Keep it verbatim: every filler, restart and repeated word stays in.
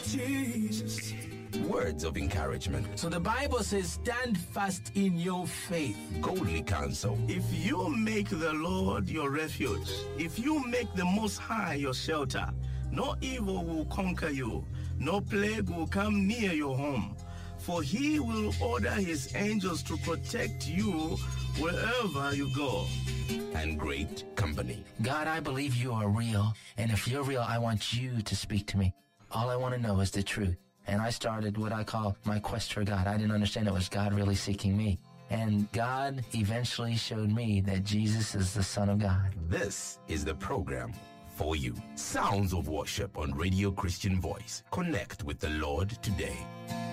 Jesus. Words of encouragement. So the Bible says, stand fast in your faith. Godly counsel. If you make the Lord your refuge, if you make the Most High your shelter, no evil will conquer you, no plague will come near your home. For he will order his angels to protect you wherever you go. And great company. God, I believe you are real. And if you're real, I want you to speak to me. All I want to know is the truth. And I started what I call my quest for God. I didn't understand it was God really seeking me. And God eventually showed me that Jesus is the Son of God. This is the program for you. Sounds of Worship on Radio Christian Voice. Connect with the Lord today.